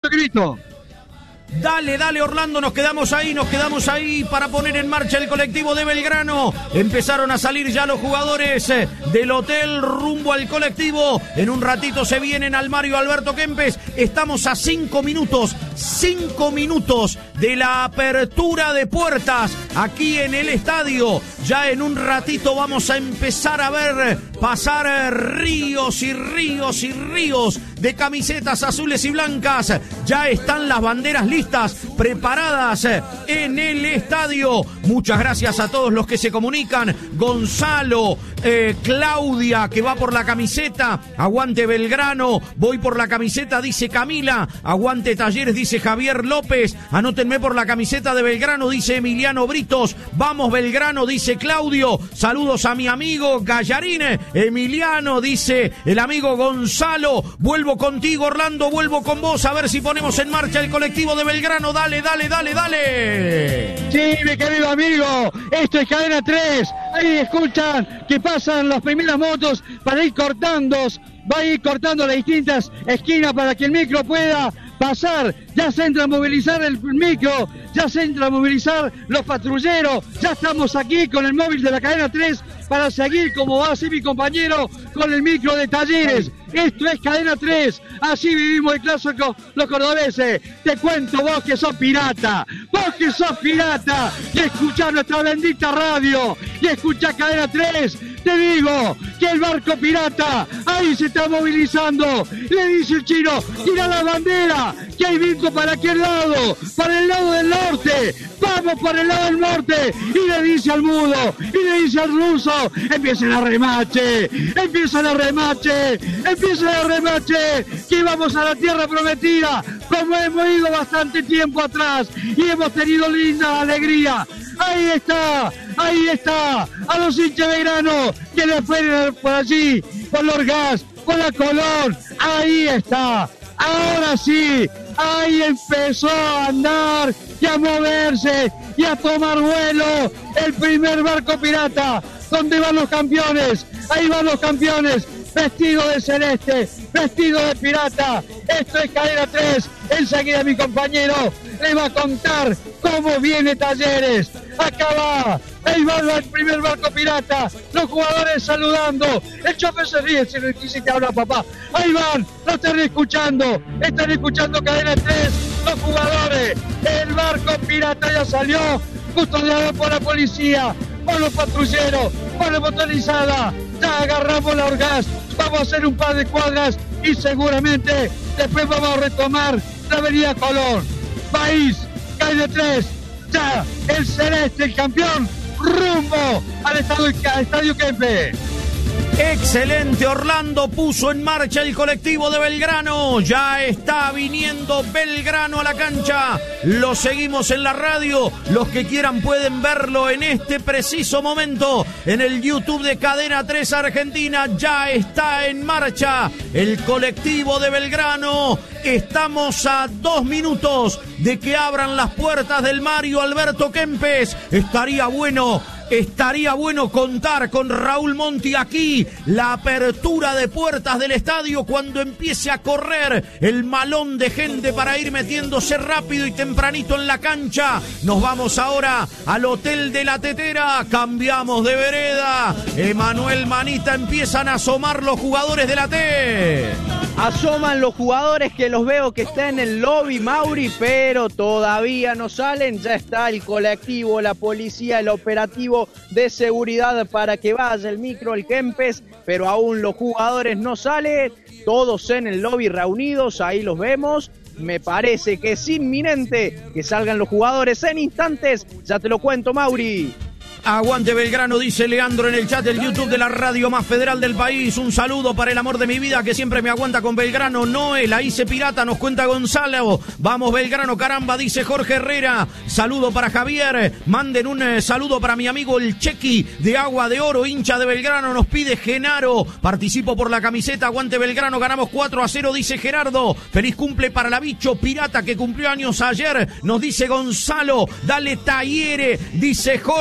grito. Dale, Orlando, nos quedamos ahí para poner en marcha el colectivo de Belgrano. Empezaron a salir ya los jugadores del hotel rumbo al colectivo. En un ratito se vienen al Mario Alberto Kempes. Estamos a 5 minutos de la apertura de puertas aquí en el estadio. Ya en un ratito vamos a empezar a ver pasar ríos y ríos y ríos de camisetas azules y blancas. Ya están las banderas listas, preparadas en el estadio. Muchas gracias a todos los que se comunican. Gonzalo, Claudia, que va por la camiseta. Aguante Belgrano, voy por la camiseta, dice Camila. Aguante Talleres, dice Javier López. Anótenme por la camiseta de Belgrano, dice Emiliano Britos. Vamos Belgrano, dice Claudio. Saludos a mi amigo Gallarín. Emiliano, dice el amigo Gonzalo. Vuelvo contigo, Orlando, vuelvo con vos, a ver si ponemos en marcha el colectivo de Belgrano. Dale. Sí, mi querido amigo, esto es Cadena 3. Ahí escuchan que pasan las primeras motos para ir cortando, va a ir cortando las distintas esquinas para que el micro pueda pasar. Ya se entra a movilizar el micro, ya se entra a movilizar los patrulleros. Ya estamos aquí con el móvil de la Cadena 3 para seguir, como va a ser mi compañero, con el micro de Talleres. Esto es Cadena 3, así vivimos el clásico los cordobeses. Te cuento, vos que sos pirata, y escuchás nuestra bendita radio, y escuchás Cadena 3, te digo que el barco pirata ahí se está movilizando. Le dice el chino, tira la bandera, que hay viento para aquel lado, para el lado del norte, vamos para el lado del norte. Y le dice al mudo, y le dice al ruso, empiezan a remache, que vamos a la tierra prometida, como hemos ido bastante tiempo atrás y hemos tenido linda alegría. Ahí está, a los hinchas de Belgrano que le fueron por allí, por los gas, por la Colón. Ahí está, ahora sí, ahí empezó a andar y a moverse y a tomar vuelo el primer barco pirata. ¿Dónde van los campeones? Ahí van los campeones, vestido de celeste, vestido de pirata. Esto es Cadena 3. Enseguida mi compañero le va a contar cómo viene Talleres. Acá va, ahí va el primer barco pirata, los jugadores saludando, el chofer se ríe si te habla papá. Ahí van, lo están escuchando Cadena 3, los jugadores. El barco pirata ya salió, custodiado por la policía, por los patrulleros, por la motorizada. Ya agarramos la Orgaz, vamos a hacer un par de cuadras y seguramente después vamos a retomar la avenida Colón. País, Calle 3, ya el celeste, el campeón, rumbo al estadio Kempes. Excelente, Orlando puso en marcha el colectivo de Belgrano. Ya está viniendo Belgrano a la cancha. Lo seguimos en la radio. Los que quieran pueden verlo en este preciso momento en el YouTube de Cadena 3 Argentina. Ya está en marcha el colectivo de Belgrano. Estamos a 2 minutos de que abran las puertas del Mario Alberto Kempes. Estaría bueno contar con Raúl Monti aquí, la apertura de puertas del estadio cuando empiece a correr el malón de gente para ir metiéndose rápido y tempranito en la cancha. Nos vamos ahora al Hotel de la Tetera, cambiamos de vereda. Emanuel Manita, empiezan a asomar los jugadores de la T. Asoman los jugadores que los veo que están en el lobby, Mauri, pero todavía no salen. Ya está el colectivo, la policía, el operativo de seguridad para que vaya el micro, el Kempes, pero aún los jugadores no salen. Todos en el lobby reunidos, ahí los vemos. Me parece que es inminente que salgan los jugadores en instantes. Ya te lo cuento, Mauri. Aguante Belgrano, dice Leandro en el chat del YouTube de la radio más federal del país. Un saludo para el amor de mi vida que siempre me aguanta con Belgrano. Noé, la hice pirata, nos cuenta Gonzalo. Vamos Belgrano, caramba, dice Jorge Herrera. Saludo para Javier. Manden un saludo para mi amigo el Chequi de Agua de Oro, hincha de Belgrano. Nos pide Genaro. Participo por la camiseta. Aguante Belgrano, ganamos 4-0, dice Gerardo. Feliz cumple para la bicho pirata que cumplió años ayer. Nos dice Gonzalo. Dale Talleres, dice Jorge.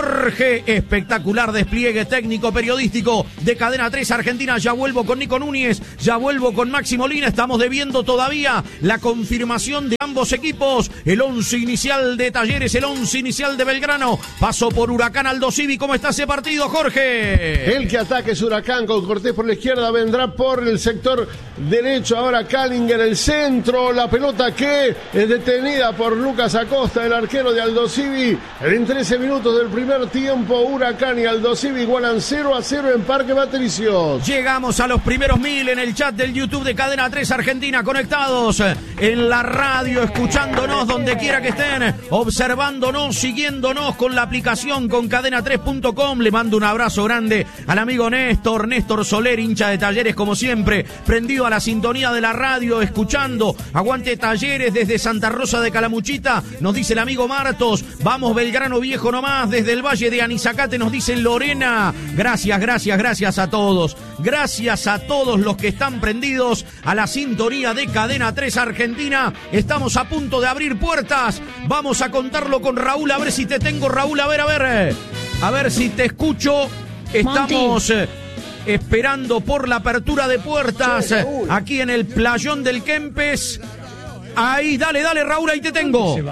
Qué espectacular despliegue técnico periodístico de Cadena 3 Argentina. Ya vuelvo con Nico Núñez, ya vuelvo con Maxi Molina. Estamos debiendo todavía la confirmación de ambos equipos. El 11 inicial de Talleres, el 11 inicial de Belgrano. Pasó por Huracán Aldo Civi. ¿Cómo está ese partido, Jorge? El que ataque es Huracán con Cortés por la izquierda. Vendrá por el sector derecho. Ahora Callinger, el centro. La pelota que es detenida por Lucas Acosta, el arquero de Aldo Civi. En 13 minutos del primer tiempo, Huracán y Aldo Civi igualan 0-0 en Parque Patricios. Llegamos a los primeros 1000 en el chat del YouTube de Cadena 3 Argentina, conectados en la radio, escuchándonos donde quiera que estén, observándonos, siguiéndonos con la aplicación, con cadena3.com. Le mando un abrazo grande al amigo Néstor Soler, hincha de Talleres como siempre, prendido a la sintonía de la radio, escuchando. Aguante Talleres desde Santa Rosa de Calamuchita, nos dice el amigo Martos. Vamos Belgrano viejo nomás, desde el Valle de Anizacate nos dice Lorena. Gracias a todos. Gracias a todos los que están prendidos a la sintonía de Cadena 3 Argentina. Estamos a punto de abrir puertas. Vamos a contarlo con Raúl, a ver si te tengo, Raúl, a ver si te escucho. Estamos esperando por la apertura de puertas aquí en el playón del Kempes. Ahí, dale, Raúl, ahí te tengo. Se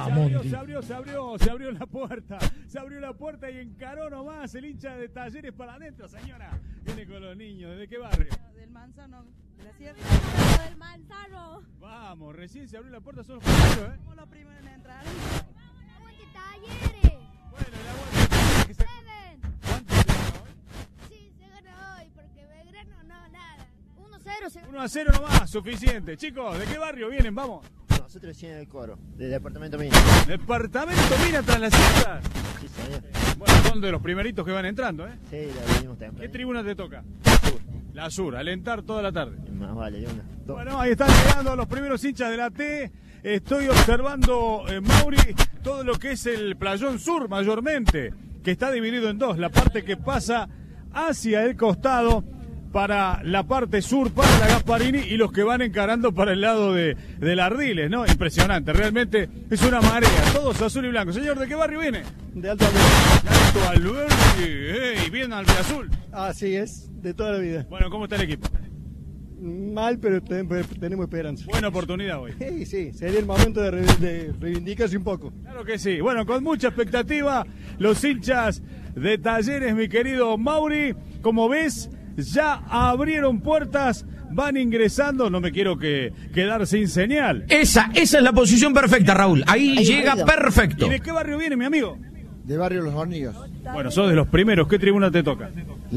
abrió la puerta y encaró nomás el hincha de Talleres para adentro, señora. Viene con los niños, ¿de qué barrio? Del Manzano, de la Sierra. Del Manzano. Vamos, recién se abrió la puerta, son los primeros, ¿eh? Somos los primeros en entrar. ¡Aguante Talleres! Bueno, el aguante. ¿Cuánto se ganó hoy? Sí, se gana hoy, porque Belgrano no, nada. 1-0 se gana. 1-0 nomás, suficiente. Chicos, ¿de qué barrio vienen? Vamos. Nosotros recién en el Coro, del departamento Mina. ¿Departamento Mina tras las Sierras? Sí, señor. Bueno, son de los primeritos que van entrando, ¿eh? Sí, la venimos temprano. ¿Qué tribuna te toca? Sur. La Sur, alentar toda la tarde. Más vale, de una. Dos. Bueno, ahí están llegando los primeros hinchas de la T. Estoy observando, Mauri, todo lo que es el playón sur mayormente, que está dividido en dos. La parte que pasa hacia el costado para la parte sur, para la Gasparini, y los que van encarando para el lado de Ardiles, ¿no? Impresionante, realmente es una marea, todos azul y blanco. Señor, ¿de qué barrio viene? De Alto Alberti. De Alto Alberti, y bien albiazul. Así es, de toda la vida. Bueno, ¿cómo está el equipo? Mal, pero tenemos esperanza. Buena oportunidad hoy. Sí, sería el momento de reivindicarse un poco. Claro que sí. Bueno, con mucha expectativa, los hinchas de Talleres, mi querido Mauri, como ves, ya abrieron puertas, van ingresando, no me quiero quedar sin señal. Esa es la posición perfecta, Raúl. Ahí llega perfecto. ¿Y de qué barrio viene, mi amigo? De Barrio Los Hornillos. Bueno, sos de los primeros. ¿Qué tribuna te toca?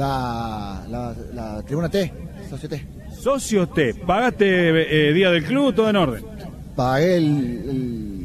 La tribuna T, socio T. Socio T. ¿Pagaste día del club? ¿Todo en orden? Pagué el...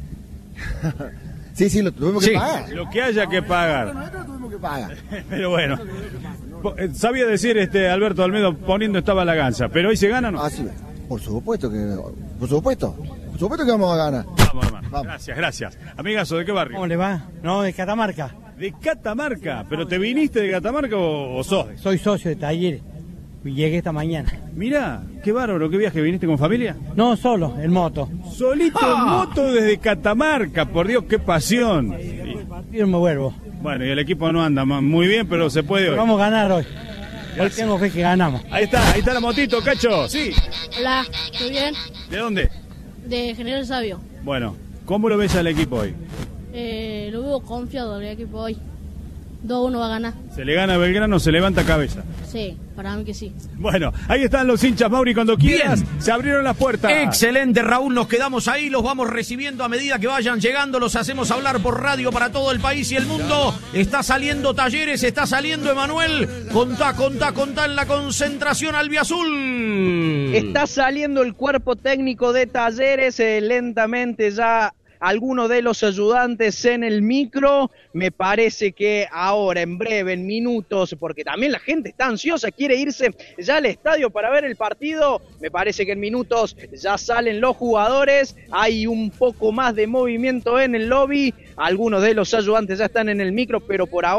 sí, lo tuvimos que pagar. Lo que haya que pagar. Nosotros tuvimos que pagar. Pero bueno. Sabía decir Alberto Almedo poniendo estaba la ganza, pero hoy se gana, ¿no? Ah, sí, por supuesto que vamos a ganar. Vamos, hermano. Vamos. Gracias. Amigazo, ¿de qué barrio? ¿Cómo le va? No, de Catamarca. ¿De Catamarca? ¿Pero te viniste de Catamarca o sos? Soy socio de Talleres. Llegué esta mañana. Mirá, qué bárbaro, qué viaje. ¿Viniste con familia? No, solo, en moto. Solito en moto desde Catamarca, por Dios, qué pasión. Yo me vuelvo. Bueno, y el equipo no anda muy bien, pero se puede hoy. Vamos a ganar hoy. Hoy tengo fe que ganamos. Ahí está la motito, Cacho, sí. Hola, ¿todo bien? ¿De dónde? De General Sabio. Bueno, ¿cómo lo ves al equipo hoy? Lo veo confiado el equipo hoy. 2-1 va a ganar. Se le gana a Belgrano, se levanta cabeza. Sí, para mí que sí. Bueno, ahí están los hinchas, Mauri, cuando quieras. Bien. Se abrieron las puertas. Excelente, Raúl, nos quedamos ahí, los vamos recibiendo a medida que vayan llegando, los hacemos hablar por radio para todo el país y el mundo. Está saliendo Talleres, está saliendo Emanuel. Contá en la concentración albiazul. Está saliendo el cuerpo técnico de Talleres, lentamente ya algunos de los ayudantes en el micro. Me parece que ahora, en breve, en minutos, porque también la gente está ansiosa, quiere irse ya al estadio para ver el partido. Me parece que en minutos ya salen los jugadores, hay un poco más de movimiento en el lobby, algunos de los ayudantes ya están en el micro, pero por ahora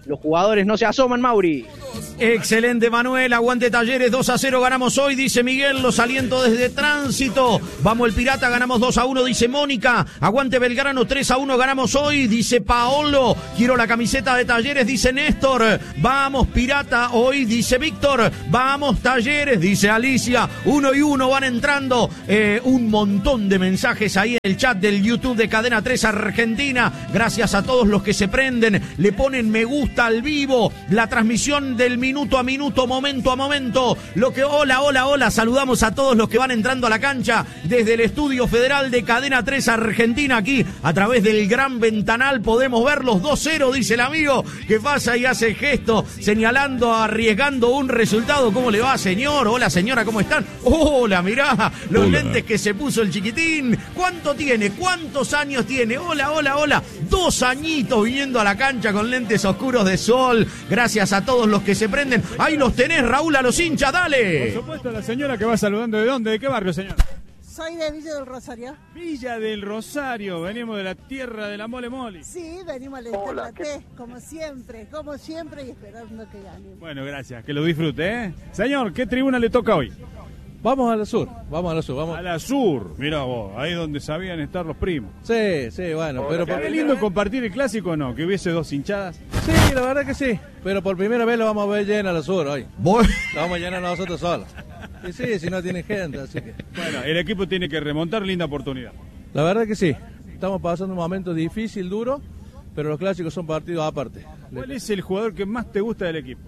los jugadores no se asoman, Mauri. Excelente, Manuel. Aguante Talleres, 2-0 ganamos hoy, dice Miguel. Los alientos desde Tránsito. Vamos el Pirata, ganamos 2-1, dice Mónica. Aguante Belgrano, 3-1 ganamos hoy, dice Paolo. Quiero la camiseta de Talleres, dice Néstor. Vamos Pirata hoy, dice Víctor. Vamos Talleres, dice Alicia. 1 y 1 van entrando. Un montón de mensajes ahí en el chat del YouTube de Cadena 3 Argentina. Gracias a todos los que se prenden, le ponen me gusta al vivo. La transmisión del minuto a minuto, momento a momento. Hola. Saludamos a todos los que van entrando a la cancha desde el estudio federal de Cadena 3 Argentina. Aquí, a través del gran ventanal, podemos verlos 2-0, dice el amigo, que pasa y hace gesto, señalando, arriesgando un resultado. ¿Cómo le va, señor? Hola, señora, ¿cómo están? Hola, mirá, los lentes que se puso el chiquitín. ¿Cuánto tiene? ¿Cuántos años tiene? Hola. 2 añitos viniendo a la cancha con lentes oscuros de sol. Gracias a todos los que se prenden. Ahí los tenés, Raúl, a los hinchas, dale. Por supuesto, la señora que va saludando. ¿De dónde? ¿De qué barrio, señor? Soy de Villa del Rosario. Villa del Rosario, venimos de la tierra de la mole mole. Sí, venimos a la como siempre, y esperando que gane. Bueno, gracias, que lo disfrute, ¿eh? Señor, ¿qué tribuna le toca hoy? Vamos a la sur. A la sur, mirá vos, ahí donde sabían estar los primos. Sí, bueno, pero... ¿Qué lindo compartir el clásico o no? Que hubiese 2 hinchadas. Sí, la verdad que sí, pero por primera vez lo vamos a ver llena a la sur hoy. La vamos a llenar nosotros solos. Y sí, si no tiene gente, así que... Bueno, el equipo tiene que remontar, linda oportunidad. La verdad que sí, estamos pasando un momento difícil, duro, pero los clásicos son partidos aparte. ¿Cuál es el jugador que más te gusta del equipo?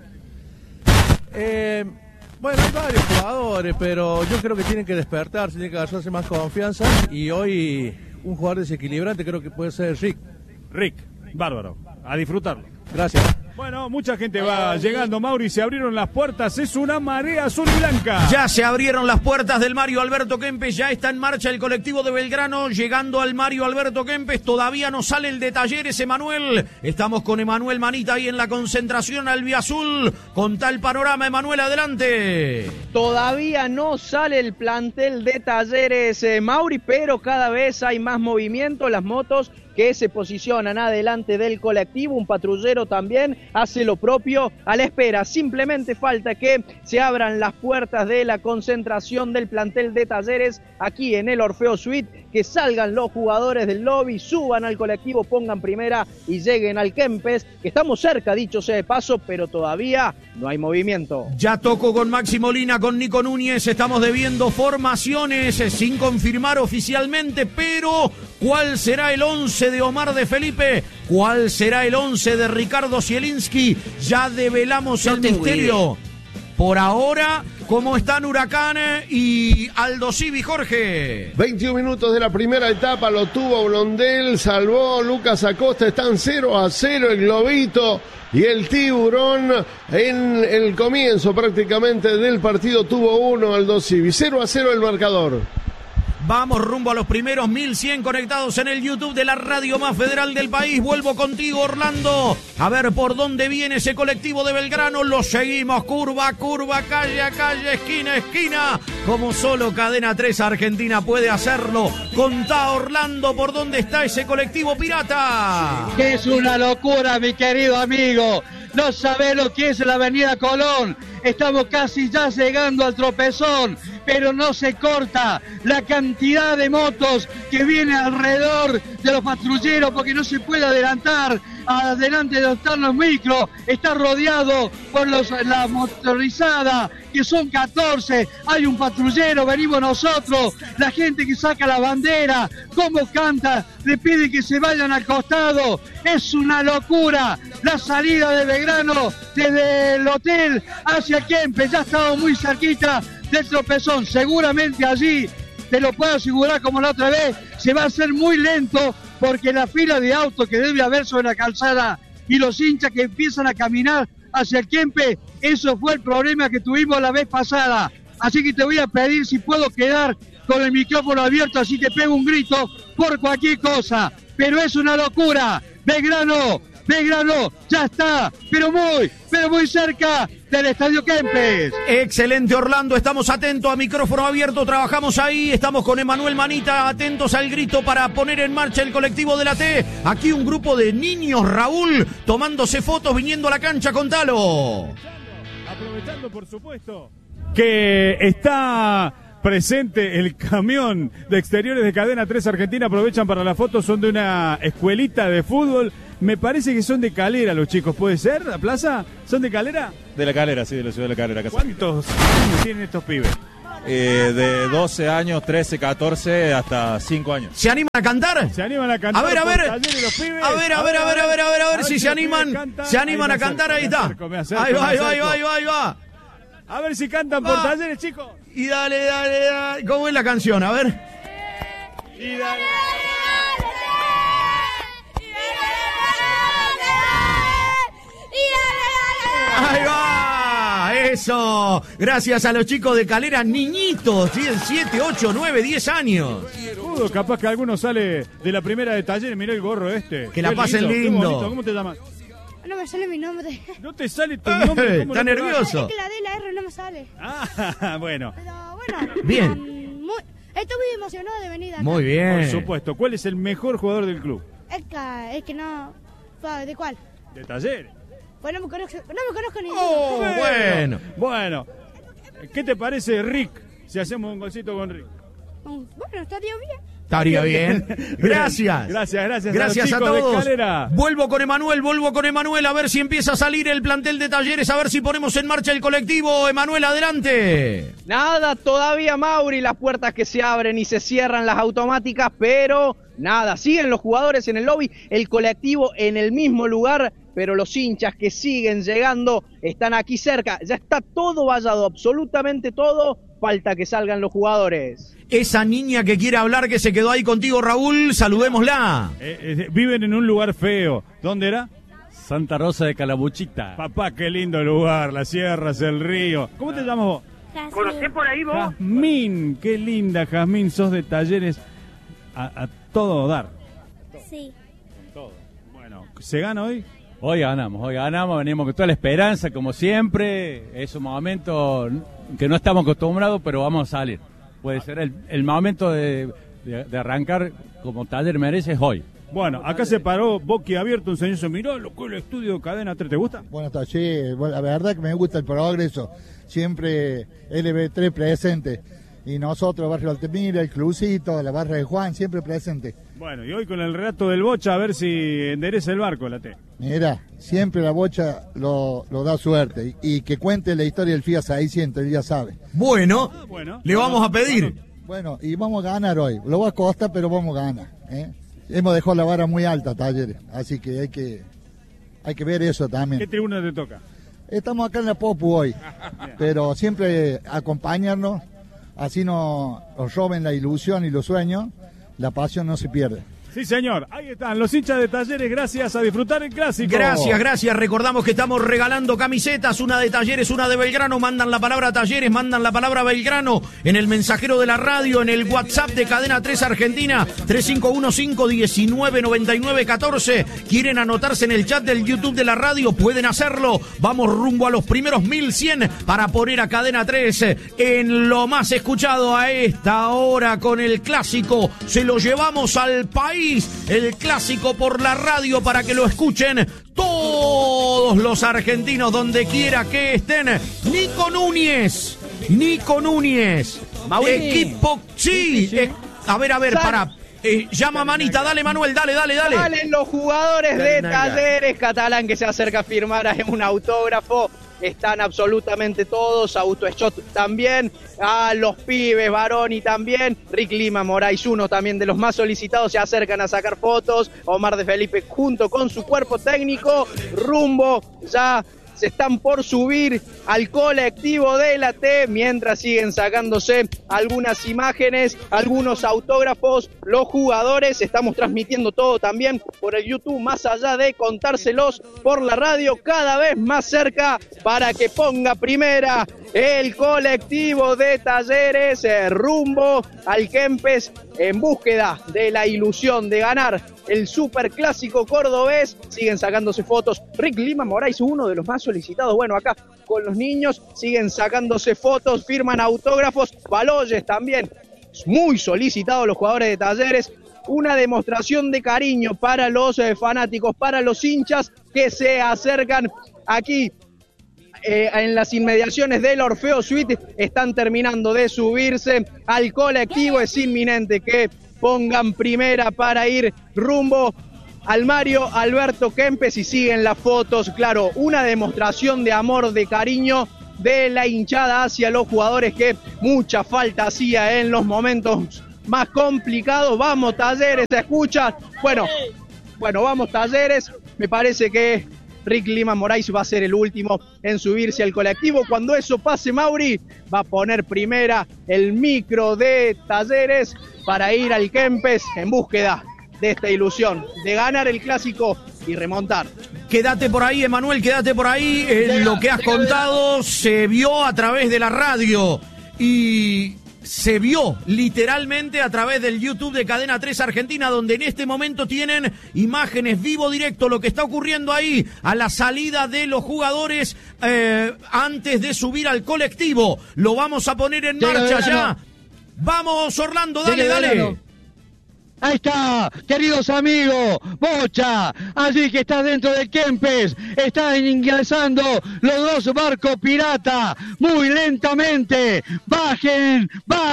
Bueno, hay varios jugadores, pero yo creo que tienen que despertarse, tienen que agarrarse más confianza. Y hoy un jugador desequilibrante creo que puede ser Rick. Bárbaro, a disfrutarlo. Gracias. Bueno, mucha gente va llegando, Mauri, se abrieron las puertas, es una marea azul y blanca. Ya se abrieron las puertas del Mario Alberto Kempes, ya está en marcha el colectivo de Belgrano, llegando al Mario Alberto Kempes, todavía no sale el de Talleres, Emanuel. Estamos con Emanuel Manita ahí en la concentración albiazul. Con tal panorama, Emanuel, adelante. Todavía no sale el plantel de Talleres, Mauri, pero cada vez hay más movimiento, las motos que se posicionan adelante del colectivo, un patrullero también hace lo propio a la espera, simplemente falta que se abran las puertas de la concentración del plantel de Talleres aquí en el Orfeo Suite, que salgan los jugadores del lobby, suban al colectivo, pongan primera y lleguen al Kempes, que estamos cerca, dicho sea de paso, pero todavía no hay movimiento. Ya tocó con Maxi Molina, con Nico Núñez, estamos debiendo formaciones sin confirmar oficialmente, pero ¿cuál será el 11 de Omar de Felipe? ¿Cuál será el 11 de Ricardo Zielinski? Ya develamos el misterio. Por ahora, ¿cómo están Huracán y Aldo Civi, Jorge? 21 minutos de la primera etapa, lo tuvo Blondel, salvó Lucas Acosta, están 0-0 el Globito y el Tiburón. En el comienzo prácticamente del partido tuvo 1 Aldo Civi, 0-0 el marcador. Vamos rumbo a los primeros 1100 conectados en el YouTube de la radio más federal del país. Vuelvo contigo, Orlando. A ver por dónde viene ese colectivo de Belgrano. Lo seguimos, curva, calle a calle, esquina a esquina. Como solo Cadena 3 Argentina puede hacerlo. Contá, Orlando, por dónde está ese colectivo pirata. Que es una locura, mi querido amigo. No sabés lo que es la avenida Colón. Estamos casi ya llegando al tropezón, pero no se corta la cantidad de motos que viene alrededor de los patrulleros porque no se puede adelantar. Adelante de donde están los micros, está rodeado por la motorizada, que son 14, hay un patrullero, venimos nosotros, la gente que saca la bandera, cómo canta, le pide que se vayan al costado, es una locura. La salida de Belgrano desde el hotel hacia Kempes, ya estamos muy cerquita del tropezón, seguramente allí, te lo puedo asegurar como la otra vez, se va a hacer muy lento porque la fila de autos que debe haber sobre la calzada y los hinchas que empiezan a caminar hacia el Kempes, eso fue el problema que tuvimos la vez pasada. Así que te voy a pedir si puedo quedar con el micrófono abierto, así te pego un grito por cualquier cosa. Pero es una locura. Belgrano Belgrano ya está, pero muy cerca del Estadio Kempes. Excelente, Orlando, estamos atentos a micrófono abierto, trabajamos ahí, estamos con Emanuel Manita, atentos al grito para poner en marcha el colectivo de la T. Aquí un grupo de niños, Raúl, tomándose fotos, viniendo a la cancha, contalo. Aprovechando, por supuesto, que está presente el camión de exteriores de Cadena 3 Argentina, aprovechan para las fotos, son de una escuelita de fútbol. Me parece que son de Calera los chicos, ¿puede ser? ¿La plaza? ¿Son de Calera? De la Calera, sí, de la ciudad de la Calera. ¿Cuántos años tienen estos pibes? De 12 años, 13, 14, hasta 5 años. ¿Se animan a cantar? Se animan a cantar. A ver. Los pibes. A ver si se animan. Se animan a cantar, ahí está. Ahí va. A ver si cantan por Talleres, chicos. Y dale. ¿Cómo es la canción? A ver. Y dale. Ahí va, eso. Gracias a los chicos de Calera, niñitos, tienen 7, 8, 9, 10 años. Capaz que alguno sale de la primera de Talleres, mirá el gorro este. Que la pasen lindo. ¿Cómo te llamas? No me sale mi nombre. ¿No te sale tu nombre? Está nervioso. Es que la D y la R no me sale. Bueno. Pero bueno. Bien. Estoy muy emocionado de venir acá. Muy bien. Por supuesto. ¿Cuál es el mejor jugador del club? Es que no... ¿De cuál? De Talleres. Pues no me conozco ninguno. Bueno. ¿Qué te parece, Rick, si hacemos un golcito con Rick? Bueno, estaría bien. Estaría bien. Gracias. Gracias a todos. Vuelvo con Emanuel, a ver si empieza a salir el plantel de Talleres, a ver si ponemos en marcha el colectivo. Emanuel, adelante. Nada, todavía, Mauri, las puertas que se abren y se cierran las automáticas, pero nada, siguen los jugadores en el lobby, el colectivo en el mismo lugar, pero los hinchas que siguen llegando están aquí cerca. Ya está todo vallado, absolutamente todo. Falta que salgan los jugadores. Esa niña que quiere hablar, que se quedó ahí contigo, Raúl, saludémosla. Viven en un lugar feo. ¿Dónde era? Santa Rosa de Calabuchita. Papá, qué lindo lugar, las sierras, el río. ¿Cómo te llamas vos? ¿Conocés por ahí vos? Jazmín, qué linda, Jazmín, sos de Talleres a todo dar. Sí. Todo. Bueno, ¿se gana hoy? Hoy ganamos, venimos con toda la esperanza, como siempre. Es un momento que no estamos acostumbrados, pero vamos a salir. Puede ser el momento de arrancar como Taller merece, es hoy. Bueno, acá se paró boquiabierto un señor, se miró lo que el estudio Cadena 3, ¿te gusta? Bueno, está, sí, la verdad que me gusta el progreso, siempre LB3 presente, y nosotros, Barrio Altamira, el Clubcito, la Barra de Juan, siempre presente. Bueno, y hoy con el relato del Bocha, a ver si endereza el barco, la T. Mira, siempre la Bocha lo da suerte, y que cuente la historia del Fiat 600, él ya sabe. Bueno, le vamos a pedir. Bueno, y vamos a ganar hoy, lo va a costar, pero vamos a ganar, Hemos dejado la vara muy alta, Talleres, así que hay que ver eso también. ¿Qué tribuna te toca? Estamos acá en la Popu hoy, pero siempre acompañarnos, así nos roben la ilusión y los sueños, la pasión no se pierde. Sí, señor. Ahí están los hinchas de Talleres. Gracias, a disfrutar el clásico. Gracias. Recordamos que estamos regalando camisetas, una de Talleres, una de Belgrano. Mandan la palabra Talleres, mandan la palabra Belgrano en el mensajero de la radio, en el WhatsApp de Cadena 3 Argentina, 3515199914. ¿Quieren anotarse en el chat del YouTube de la radio? Pueden hacerlo. Vamos rumbo a los primeros 1100 para poner a Cadena 3 en lo más escuchado a esta hora con el clásico. Se lo llevamos al país. El clásico por la radio para que lo escuchen todos los argentinos donde quiera que estén. Nico Núñez. Equipo, sí. A ver, para. Llama Manita, dale Manuel, dale. Salen los jugadores de Talleres, Catalán que se acerca a firmar un autógrafo. Están absolutamente todos, Autoshot también, a los pibes, Baroni también, Rick Lima, Moraes, uno también de los más solicitados, se acercan a sacar fotos, Omar de Felipe junto con su cuerpo técnico, rumbo, ya se están por subir al colectivo de la T, mientras siguen sacándose algunas imágenes, algunos autógrafos, los jugadores. Estamos transmitiendo todo también por el YouTube, más allá de contárselos por la radio, cada vez más cerca para que ponga primera el colectivo de Talleres rumbo al Kempes en búsqueda de la ilusión de ganar el superclásico cordobés. Siguen sacándose fotos. Rick Lima Moraes, uno de los más solicitados, bueno, acá con los niños, siguen sacándose fotos, firman autógrafos. Baloyes también, muy solicitados los jugadores de Talleres. Una demostración de cariño para los fanáticos, para los hinchas que se acercan aquí en las inmediaciones del Orfeo Suite. Están terminando de subirse al colectivo. Es inminente que pongan primera para ir rumbo al Mario Alberto Kempes y siguen las fotos. Claro, una demostración de amor, de cariño de la hinchada hacia los jugadores que mucha falta hacía en los momentos más complicados. Vamos Talleres, ¿se escucha? Bueno, vamos Talleres. Me parece que Rick Lima Moraes va a ser el último en subirse al colectivo. Cuando eso pase, Mauri va a poner primera el micro de Talleres para ir al Kempes en búsqueda de esta ilusión, de ganar el clásico y remontar. Quédate por ahí, Emanuel, quédate por ahí. Lo que has contado se vio a través de la radio y se vio literalmente a través del YouTube de Cadena 3 Argentina, donde en este momento tienen imágenes vivo directo, lo que está ocurriendo ahí a la salida de los jugadores antes de subir al colectivo. Lo vamos a poner en marcha ya. Vamos, Orlando, dale. Ahí está, queridos amigos, Bocha, allí que está dentro del Kempes, están ingresando los dos barcos pirata, muy lentamente, bajen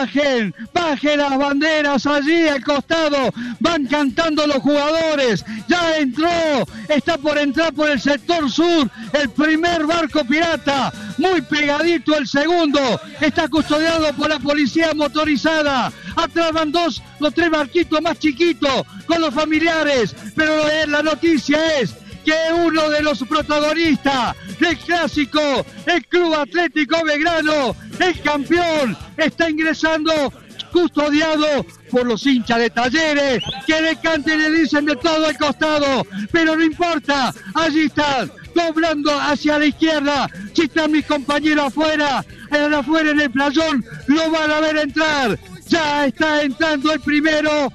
las banderas allí al costado, van cantando los jugadores, ya está por entrar por el sector sur, el primer barco pirata, muy pegadito el segundo, está custodiado por la policía motorizada, atrás van los tres barquitos más chiquitos con los familiares, pero la noticia es que uno de los protagonistas del clásico, el Club Atlético Belgrano, el campeón, está ingresando custodiado por los hinchas de Talleres, que le canten y le dicen de todo el costado, pero no importa, allí están, doblando hacia la izquierda, si están mis compañeros afuera en el playón, lo van a ver entrar. Ya está entrando el primero.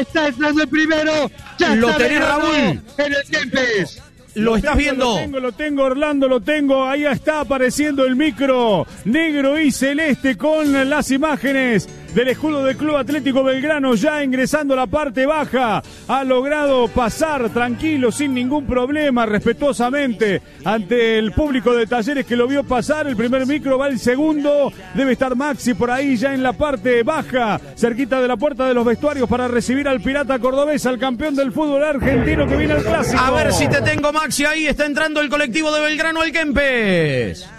Lo tenés, Raúl, en el Kempes. Lo estás viendo. Lo tengo, Orlando, lo tengo. Ahí está apareciendo el micro negro y celeste con las imágenes del escudo del Club Atlético Belgrano, ya ingresando a la parte baja. Ha logrado pasar tranquilo, sin ningún problema, respetuosamente ante el público de Talleres que lo vio pasar. El primer micro va el segundo. Debe estar Maxi por ahí ya en la parte baja, cerquita de la puerta de los vestuarios, para recibir al pirata cordobés, al campeón del fútbol argentino que viene al clásico. A ver si te tengo, Maxi, ahí está entrando el colectivo de Belgrano al Kempes.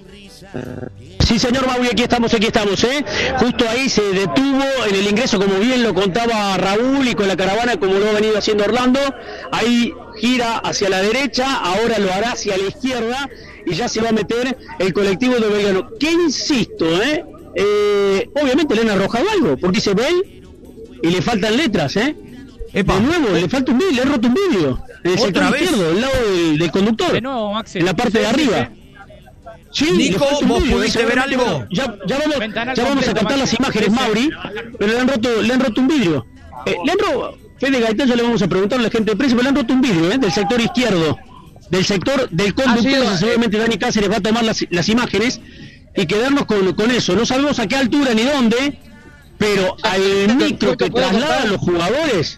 Sí, señor Maui, aquí estamos, Justo ahí se detuvo en el ingreso, como bien lo contaba Raúl, y con la caravana, como lo ha venido haciendo Orlando. Ahí gira hacia la derecha, ahora lo hará hacia la izquierda, y ya se va a meter el colectivo de Belgrano. Que insisto, obviamente le han arrojado algo, porque dice Bel y le faltan letras, Epa. De nuevo, le falta un vidrio, le he roto un vidrio. En el sector izquierdo, del lado del conductor. De nuevo, Maxi, en la parte de arriba. Sí, Nico, ¿vos pudiste ver algo? Ya vamos a captar las imágenes, Mauri, pero le han roto un vidrio. Fede Gaitán, ya le vamos a preguntar a la gente de prensa, pero le han roto un vidrio, del sector izquierdo, del sector del conductor. Seguramente Dani Cáceres va a tomar las imágenes y quedarnos con eso. No sabemos a qué altura ni dónde, pero al micro que traslada a los jugadores,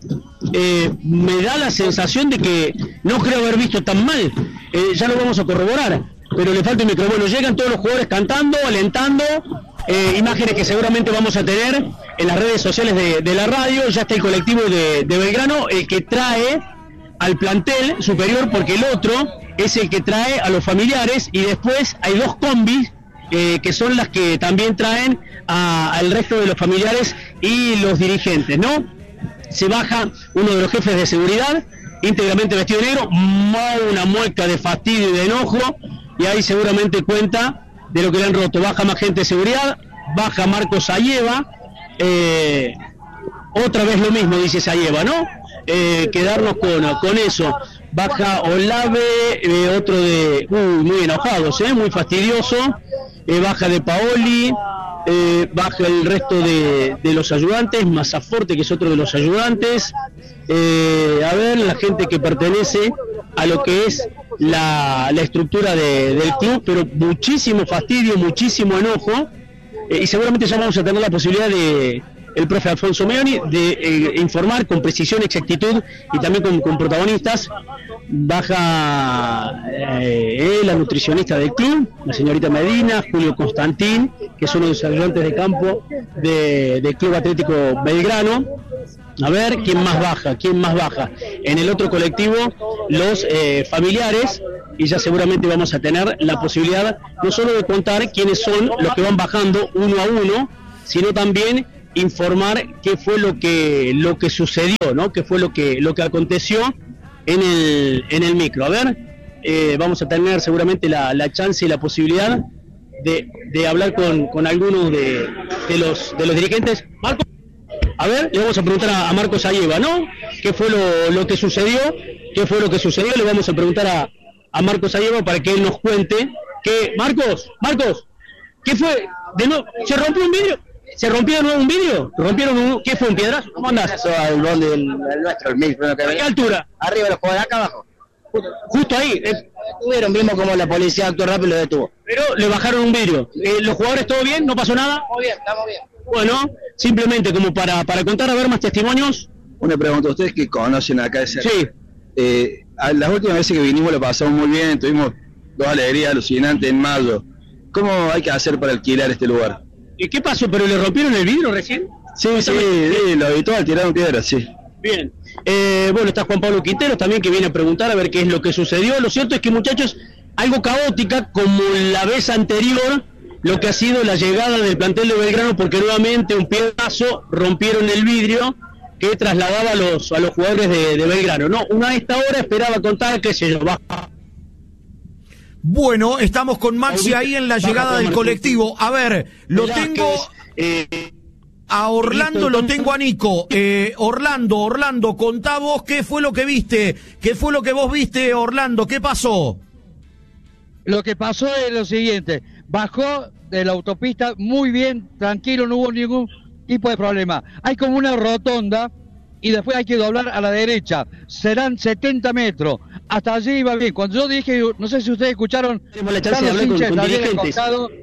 me da la sensación de que no creo haber visto tan mal. Ya lo vamos a corroborar, pero le falta un micro. Bueno, llegan todos los jugadores cantando, alentando, imágenes que seguramente vamos a tener en las redes sociales de la radio. Ya está el colectivo de Belgrano, el que trae al plantel superior, porque el otro es el que trae a los familiares, y después hay dos combis que son las que también traen al resto de los familiares y los dirigentes, ¿no? Se baja uno de los jefes de seguridad, íntegramente vestido de negro, una mueca de fastidio y de enojo, y ahí seguramente cuenta de lo que le han roto. Baja más gente de seguridad, baja Marcos Ayeva, otra vez lo mismo dice Sayeva, ¿no? Quedarnos con eso. Baja Olave, otro de muy enojados, muy fastidioso. Baja de Paoli, baja el resto de los ayudantes, Mazzaforte, que es otro de los ayudantes. A ver, la gente que pertenece a lo que es la estructura del club, pero muchísimo fastidio, muchísimo enojo, y seguramente ya vamos a tener la posibilidad de el profe Alfonso Meoni de informar con precisión, exactitud y también con protagonistas. Baja la nutricionista del club, la señorita Medina, Julio Constantín, que es uno de los ayudantes de campo del Club Atlético Belgrano. A ver, ¿quién más baja? En el otro colectivo, los familiares, y ya seguramente vamos a tener la posibilidad no solo de contar quiénes son los que van bajando uno a uno, sino también informar qué fue lo que sucedió, ¿no? Qué fue lo que aconteció en el micro. A ver, vamos a tener seguramente la chance y la posibilidad de hablar con algunos de los dirigentes. Marcos, a ver, le vamos a preguntar a Marcos Ayeva, ¿no? ¿Qué fue lo que sucedió? Le vamos a preguntar a Marcos Ayeva para que él nos cuente que Marcos, ¿qué fue? ¿De nuevo se rompió un vidrio? ¿Se rompió de nuevo un vidrio? ¿Qué fue, un piedrazo? ¿Cómo andás? Eso al bondi del nuestro, el mismo. ¿A qué altura? Arriba los jugadores, acá abajo. Justo ahí. Vimos como la policía actuó rápido y lo detuvo. Pero le bajaron un vidrio. ¿Los jugadores todo bien? ¿No pasó nada? Muy bien, estamos bien. Bueno, simplemente como para contar, a ver más testimonios. Una pregunta, ¿ustedes que conocen acá de cerca? Sí. Las últimas veces que vinimos lo pasamos muy bien, tuvimos dos alegrías alucinantes en mayo. ¿Cómo hay que hacer para alquilar este lugar? ¿Y qué pasó? ¿Pero le rompieron el vidrio recién? Sí, lo habitual, tiraron piedras, sí. Bien. Bueno, está Juan Pablo Quinteros también, que viene a preguntar a ver qué es lo que sucedió. Lo cierto es que, muchachos, algo caótica, como la vez anterior, lo que ha sido la llegada del plantel de Belgrano, porque nuevamente un piedrazo rompieron el vidrio que trasladaba a los jugadores de Belgrano. No, a esta hora esperaba contar, qué sé yo, baja. Bueno, estamos con Maxi ahí en la llegada del colectivo. A ver, lo tengo a Orlando, lo tengo a Nico. Orlando, contá vos qué fue lo que viste. ¿Qué fue lo que vos viste, Orlando? ¿Qué pasó? Lo que pasó es lo siguiente. Bajó de la autopista muy bien, tranquilo, no hubo ningún tipo de problema. Hay como una rotonda y después hay que doblar a la derecha. Serán 70 metros. Hasta allí iba bien. Cuando yo dije, no sé si ustedes escucharon, tenemos la chance de hablar con dirigentes.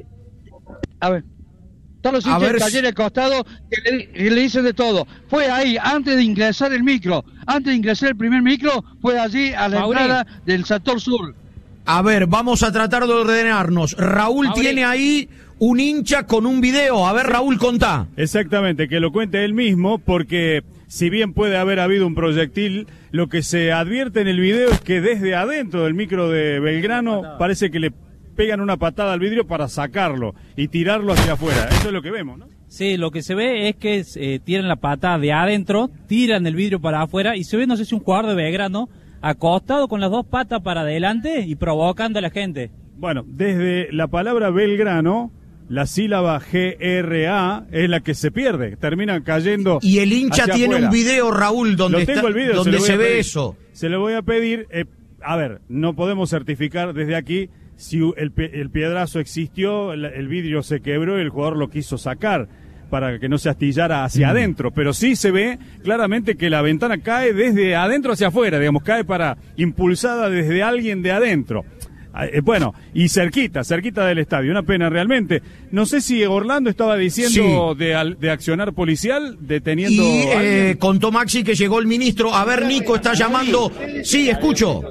A ver, están los hinchas de Talleres al costado que le dicen de todo. Fue ahí, antes de ingresar el primer micro, fue allí a la entrada del sector sur. A ver, vamos a tratar de ordenarnos. Raúl tiene ahí un hincha con un video. A ver, Raúl, contá. Exactamente, que lo cuente él mismo, porque si bien puede haber habido un proyectil, lo que se advierte en el video es que desde adentro del micro de Belgrano parece que le pegan una patada al vidrio para sacarlo y tirarlo hacia afuera. Eso es lo que vemos, ¿no? Sí, lo que se ve es que tiran la patada de adentro, tiran el vidrio para afuera y se ve, no sé si un jugador de Belgrano, acostado con las dos patas para adelante y provocando a la gente. Bueno, desde la palabra Belgrano, la sílaba GRA es la que se pierde, termina cayendo. Y el hincha tiene afuera un video, Raúl, donde se ve eso. Se lo voy a pedir, a ver, no podemos certificar desde aquí si el piedrazo existió, el vidrio se quebró y el jugador lo quiso sacar para que no se astillara hacia adentro, pero sí se ve claramente que la ventana cae desde adentro hacia afuera, digamos, cae impulsada desde alguien de adentro. Bueno, y cerquita del estadio, una pena realmente. No sé si Orlando estaba diciendo de accionar policial, deteniendo y contó Maxi que llegó el ministro. A ver, Nico está llamando. Sí, escucho.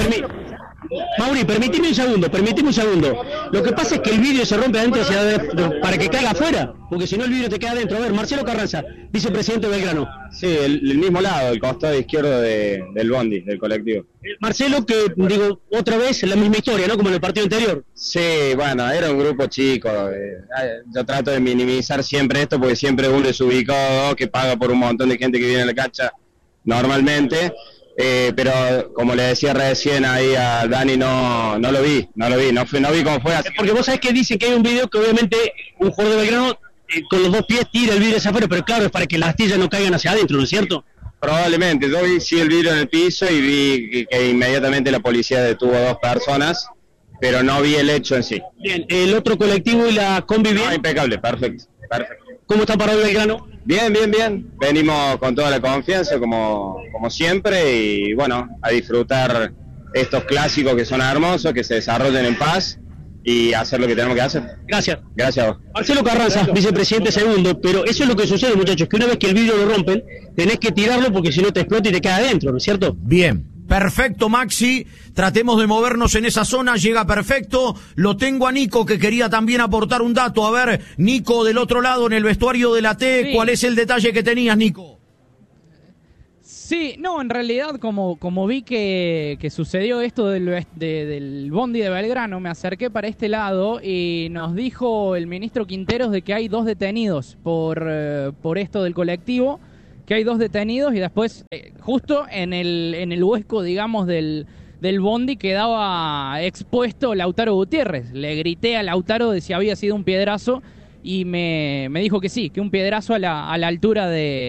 Mauri, permitime un segundo. Lo que pasa es que el vidrio se rompe adentro para que caiga afuera, porque si no el vidrio te queda adentro. A ver, Marcelo Carranza, vicepresidente de Belgrano. Sí, el mismo lado, el costado izquierdo del bondi, del colectivo. Marcelo, que digo, otra vez la misma historia, ¿no? Como en el partido anterior. Sí, bueno, era un grupo chico. Yo trato de minimizar siempre esto, porque siempre un desubicado que paga por un montón de gente que viene a la cancha normalmente. pero como le decía recién ahí a Dani, no lo vi cómo fue así. Porque vos sabés que dicen que hay un video que obviamente un jugador de Belgrano con los dos pies tira el vidrio hacia afuera, pero claro, es para que las astillas no caigan hacia adentro, ¿no es cierto? Probablemente, yo vi sí el vidrio en el piso y vi que inmediatamente la policía detuvo a 2 personas, pero no vi el hecho en sí. Bien, el otro colectivo y la combi bien. Impecable, perfecto. ¿Cómo está parado Belgrano? Bien. Venimos con toda la confianza como siempre y bueno, a disfrutar estos clásicos que son hermosos, que se desarrollen en paz y hacer lo que tenemos que hacer. Gracias. Gracias a vos. Marcelo Carranza, vicepresidente segundo, pero eso es lo que sucede, muchachos, que una vez que el vidrio lo rompen, tenés que tirarlo porque si no te explota y te queda adentro, ¿no es cierto? Bien. Perfecto, Maxi. Tratemos de movernos en esa zona. Llega perfecto. Lo tengo a Nico, que quería también aportar un dato. A ver, Nico, del otro lado, en el vestuario de la T, sí. ¿Cuál es el detalle que tenías, Nico? Sí, no, en realidad, como vi que sucedió esto del bondi de Belgrano, me acerqué para este lado y nos dijo el ministro Quinteros de que hay 2 detenidos por esto del colectivo. Que hay 2 detenidos y después, justo en el hueco, digamos, del bondi quedaba expuesto Lautaro Gutiérrez. Le grité a Lautaro de si había sido un piedrazo y me dijo que sí, que un piedrazo a la altura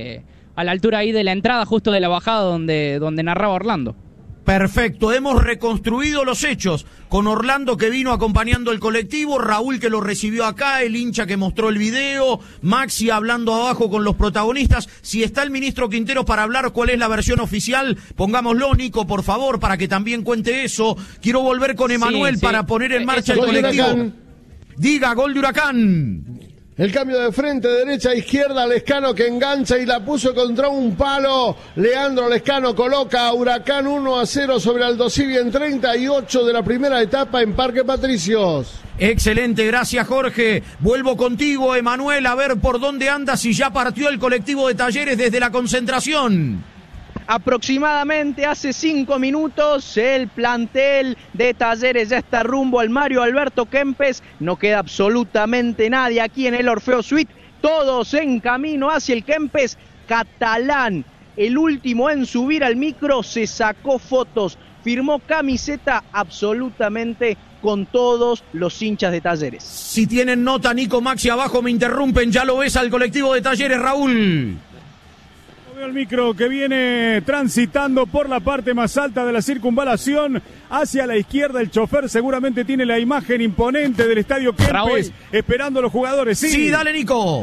ahí de la entrada, justo de la bajada donde narraba Orlando. Perfecto, hemos reconstruido los hechos con Orlando que vino acompañando el colectivo, Raúl que lo recibió acá, el hincha que mostró el video, Maxi hablando abajo con los protagonistas. Si está el ministro Quinteros para hablar cuál es la versión oficial, pongámoslo, Nico, por favor, para que también cuente eso. Quiero volver con Emanuel para poner en marcha el colectivo. Diga, gol de Huracán. El cambio de frente, derecha a izquierda, Lescano que engancha y la puso contra un palo. Leandro Lescano coloca a Huracán 1-0 sobre Aldosivi en 38 de la primera etapa en Parque Patricios. Excelente, gracias Jorge. Vuelvo contigo, Emanuel, a ver por dónde anda, si ya partió el colectivo de Talleres desde la concentración. Aproximadamente hace 5 minutos el plantel de Talleres ya está rumbo al Mario Alberto Kempes. No queda absolutamente nadie aquí en el Orfeo Suite. Todos en camino hacia el Kempes. Catalán, el último en subir al micro, se sacó fotos, firmó camiseta absolutamente con todos los hinchas de Talleres. Si tienen nota, Nico, Maxi, abajo me interrumpen. Ya lo ves al colectivo de Talleres, Raúl. El micro que viene transitando por la parte más alta de la circunvalación hacia la izquierda. El chofer seguramente tiene la imagen imponente del estadio Kempes esperando a los jugadores. Sí, dale, Nico.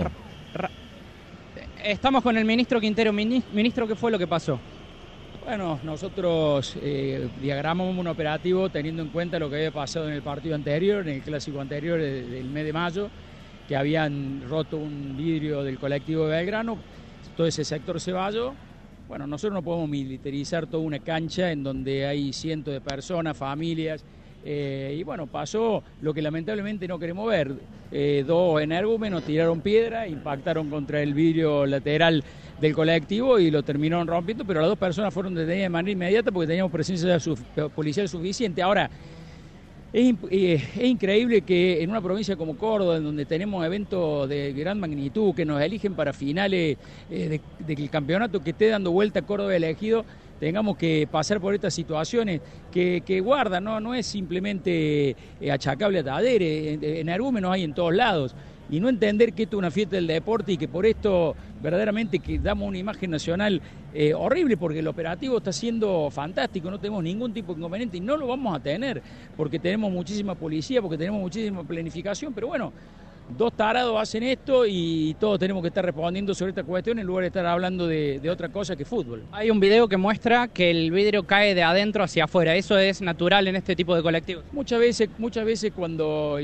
Estamos con el ministro Quintero. Ministro, ¿qué fue lo que pasó? Bueno, nosotros diagramamos un operativo teniendo en cuenta lo que había pasado en el partido anterior, en el clásico anterior del mes de mayo, que habían roto un vidrio del colectivo de Belgrano. Todo ese sector se vayó. Bueno, nosotros no podemos militarizar toda una cancha en donde hay cientos de personas, familias, y bueno, pasó lo que lamentablemente no queremos ver. 2 energúmenos tiraron piedra, impactaron contra el vidrio lateral del colectivo y lo terminaron rompiendo, pero las 2 personas fueron detenidas de manera inmediata porque teníamos presencia policial suficiente. Ahora, es increíble que en una provincia como Córdoba, en donde tenemos eventos de gran magnitud, que nos eligen para finales del campeonato, que esté dando vuelta Córdoba elegido, tengamos que pasar por estas situaciones que guardan, no es simplemente achacable a Talleres, energúmenos hay en todos lados. Y no entender que esto es una fiesta del deporte y que por esto verdaderamente que damos una imagen nacional horrible, porque el operativo está siendo fantástico, no tenemos ningún tipo de inconveniente y no lo vamos a tener porque tenemos muchísima policía, porque tenemos muchísima planificación, pero bueno, 2 tarados hacen esto y todos tenemos que estar respondiendo sobre esta cuestión en lugar de estar hablando de otra cosa que fútbol. Hay un video que muestra que el vidrio cae de adentro hacia afuera. ¿Eso es natural en este tipo de colectivos? Muchas veces cuando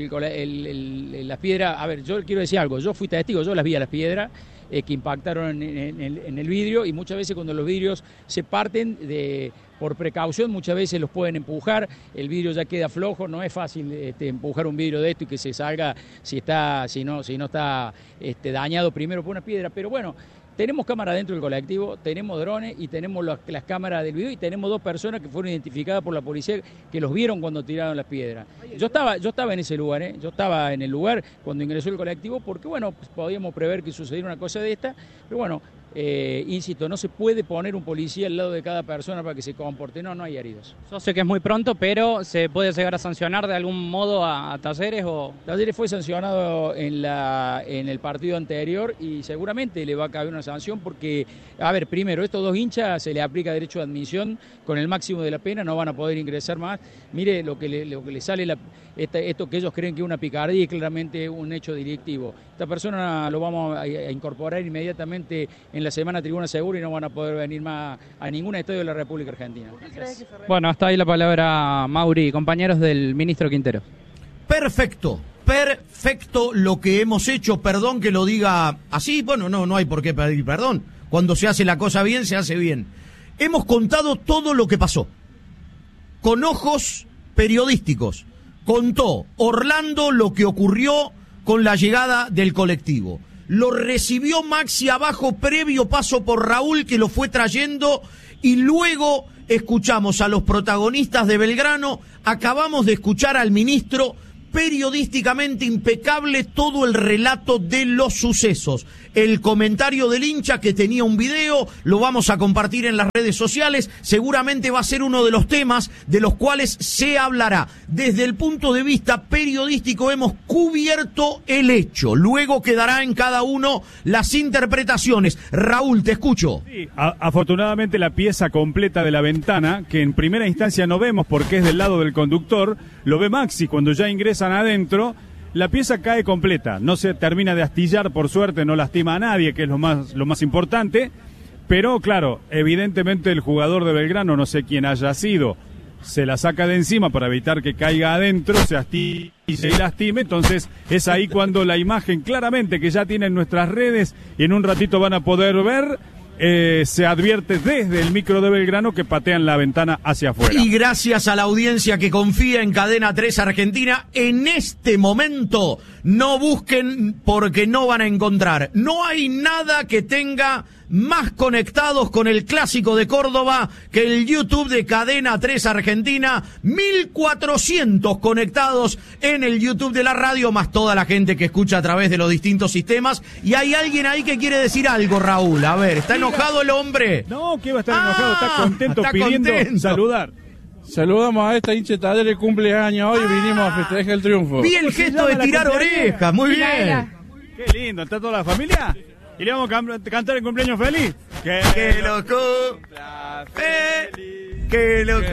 las piedras... A ver, yo quiero decir algo. Yo fui testigo, yo las vi a las piedras que impactaron en el vidrio y muchas veces cuando los vidrios se parten por precaución, muchas veces los pueden empujar, el vidrio ya queda flojo, no es fácil empujar un vidrio de esto y que se salga si no está dañado primero por una piedra, pero bueno, tenemos cámara dentro del colectivo, tenemos drones y tenemos las cámaras del video y tenemos 2 personas que fueron identificadas por la policía que los vieron cuando tiraron las piedras. Yo estaba en ese lugar, yo estaba en el lugar cuando ingresó el colectivo porque bueno, podíamos prever que sucediera una cosa de esta, pero bueno, insisto, no se puede poner un policía al lado de cada persona para que se comporte, no hay heridos. Yo sé que es muy pronto, pero ¿se puede llegar a sancionar de algún modo a Talleres? Talleres fue sancionado en el partido anterior y seguramente le va a caber una sanción porque, a ver, primero, estos dos hinchas se le aplica derecho de admisión con el máximo de la pena, no van a poder ingresar más. Mire lo que le sale, esto que ellos creen que es una picardía y claramente un hecho delictivo. Esta persona lo vamos a incorporar inmediatamente en la semana Tribuna Segura y no van a poder venir más a ningún estadio de la República Argentina. Bueno, hasta ahí la palabra, Mauri, compañeros del ministro Quintero. Perfecto lo que hemos hecho, perdón que lo diga así, bueno, no hay por qué pedir perdón. Cuando se hace la cosa bien, se hace bien. Hemos contado todo lo que pasó, con ojos periodísticos. Contó Orlando lo que ocurrió con la llegada del colectivo. Lo recibió Maxi abajo, previo paso por Raúl, que lo fue trayendo, y luego escuchamos a los protagonistas de Belgrano. Acabamos de escuchar al ministro, periodísticamente impecable todo el relato de los sucesos. El comentario del hincha, que tenía un video, lo vamos a compartir en las redes sociales. Seguramente va a ser uno de los temas de los cuales se hablará. Desde el punto de vista periodístico hemos cubierto el hecho. Luego quedará en cada uno las interpretaciones. Raúl, te escucho. Sí, afortunadamente la pieza completa de la ventana, que en primera instancia no vemos porque es del lado del conductor, lo ve Maxi cuando ya ingresan adentro. La pieza cae completa, no se termina de astillar, por suerte no lastima a nadie, que es lo más importante, pero claro, evidentemente el jugador de Belgrano, no sé quién haya sido, se la saca de encima para evitar que caiga adentro, se astille y se lastime. Entonces es ahí cuando la imagen claramente que ya tienen nuestras redes y en un ratito van a poder ver, se advierte desde el micro de Belgrano que patean la ventana hacia afuera. Y gracias a la audiencia que confía en Cadena 3 Argentina, en este momento no busquen porque no van a encontrar. No hay nada que tenga más conectados con el Clásico de Córdoba que el YouTube de Cadena 3 Argentina. 1.400 conectados en el YouTube de la radio, más toda la gente que escucha a través de los distintos sistemas. Y hay alguien ahí que quiere decir algo, Raúl. A ver, ¿está enojado el hombre? No, que va a estar enojado, está contento, está pidiendo contento. Saludar. Saludamos a esta hincha de Talleres, cumpleaños hoy y vinimos a festejar el triunfo. Vi el gesto de tirar orejas, muy bien. Qué lindo, ¿está toda la familia? ¿Y le vamos a cantar el cumpleaños feliz? Que lo cumpla feliz, que lo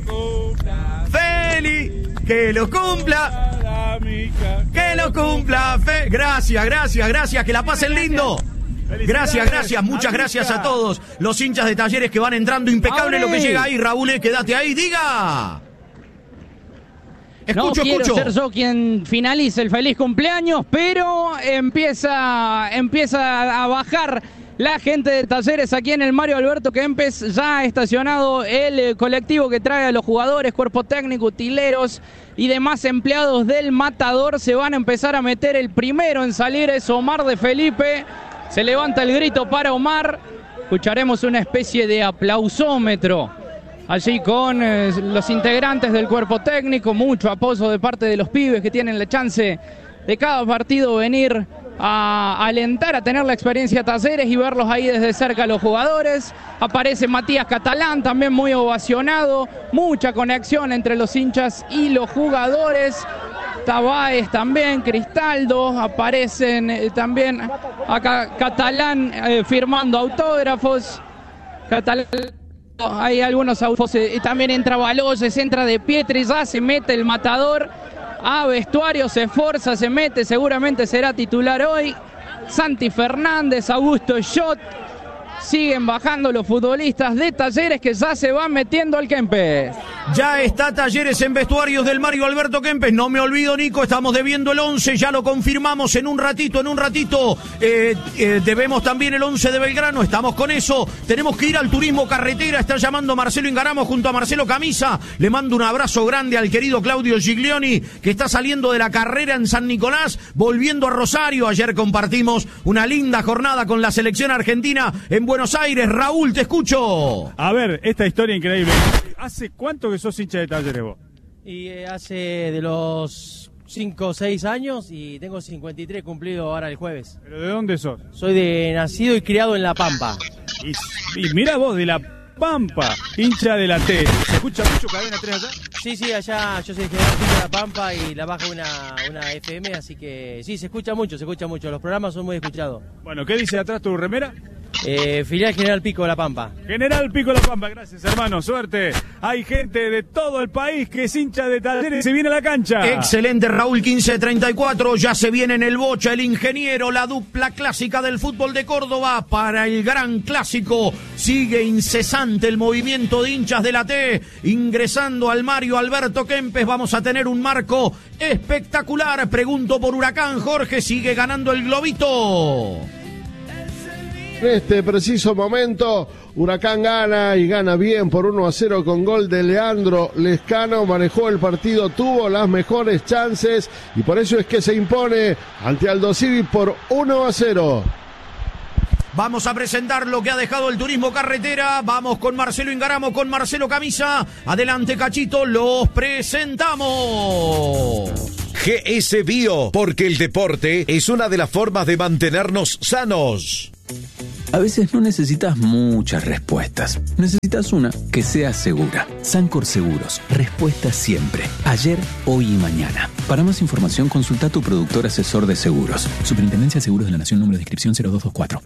cumpla feliz, que lo cumpla, que lo cumpla feliz. Gracias, que la pasen lindo. Gracias, muchas gracias a todos los hinchas de Talleres que van entrando, impecable lo que llega ahí. Raúl, quédate ahí, diga. No quiero ser yo quien finalice el feliz cumpleaños, pero empieza a bajar la gente de Talleres aquí en el Mario Alberto Kempes. Ya ha estacionado el colectivo que trae a los jugadores, cuerpo técnico, utileros y demás empleados del Matador. Se van a empezar a meter. El primero en salir es Omar de Felipe. Se levanta el grito para Omar. Escucharemos una especie de aplausómetro allí con los integrantes del cuerpo técnico. Mucho apoyo de parte de los pibes que tienen la chance de cada partido venir a alentar, a tener la experiencia Talleres y verlos ahí desde cerca a los jugadores. Aparece Matías Catalán, también muy ovacionado. Mucha conexión entre los hinchas y los jugadores. Tabáez también, Cristaldo, aparecen también acá Catalán firmando autógrafos. Catalán, hay algunos autógrafos, también entra Baloyes, entra De Pietri, ya se mete el Matador a vestuario, se esfuerza, se mete, seguramente será titular hoy. Santi Fernández, Augusto Schott. Siguen bajando los futbolistas de Talleres que ya se van metiendo al Kempes. Ya está Talleres en vestuarios del Mario Alberto Kempes. No me olvido, Nico, estamos debiendo el 11, ya lo confirmamos en un ratito. Debemos también el 11 de Belgrano, estamos con eso. Tenemos que ir al turismo carretera, está llamando Marcelo Ingaramo junto a Marcelo Camisa. Le mando un abrazo grande al querido Claudio Giglioni, que está saliendo de la carrera en San Nicolás, volviendo a Rosario. Ayer compartimos una linda jornada con la selección argentina en Buenos Aires. Raúl, te escucho. A ver, esta historia increíble. ¿Hace cuánto que sos hincha de Talleres vos? Y hace de los 5 o 6 años y tengo 53 cumplido ahora el jueves. ¿Pero de dónde sos? Soy de nacido y criado en La Pampa. Y mira vos, de La Pampa, hincha de la T. ¿Se escucha mucho Cadena 3 allá? Sí, allá yo soy general Pico de La Pampa y la baja una FM, así que sí, se escucha mucho. Los programas son muy escuchados. Bueno, ¿qué dice atrás tu remera? Filial General Pico de La Pampa. General Pico de La Pampa, gracias hermano, suerte. Hay gente de todo el país que es hincha de Talleres y se viene a la cancha. Excelente, Raúl 1534, ya se viene en el Bocha, el ingeniero, la dupla clásica del fútbol de Córdoba para el gran clásico. Sigue incesante el movimiento de hinchas de la T, ingresando al Mario Alberto Kempes. Vamos a tener un marco espectacular. Pregunto por Huracán, Jorge, sigue ganando el globito. En este preciso momento, Huracán gana y gana bien por 1-0 con gol de Leandro Lescano. Manejó el partido, tuvo las mejores chances y por eso es que se impone ante Aldosivi por 1-0. Vamos a presentar lo que ha dejado el turismo carretera. Vamos con Marcelo Ingaramo, con Marcelo Camisa. Adelante, Cachito, los presentamos. GS Bio, porque el deporte es una de las formas de mantenernos sanos. A veces no necesitas muchas respuestas. Necesitas una que sea segura. Sancor Seguros. Respuesta siempre. Ayer, hoy y mañana. Para más información, consulta a tu productor asesor de seguros. Superintendencia de Seguros de la Nación, número de inscripción 0224.